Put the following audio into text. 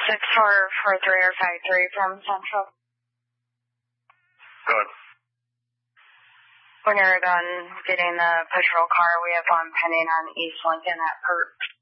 644353 from Central. Good. When you're done getting the patrol car, we have one pending on East Lincoln at Perks.